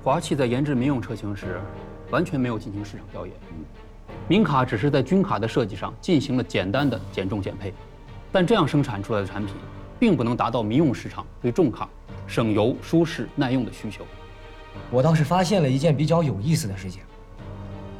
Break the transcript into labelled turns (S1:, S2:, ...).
S1: 华汽在研制民用车型时，完全没有进行市场调研。民卡只是在军卡的设计上进行了简单的减重减配，但这样生产出来的产品，并不能达到民用市场对重卡、省油、舒适、耐用的需求。
S2: 我倒是发现了一件比较有意思的事情。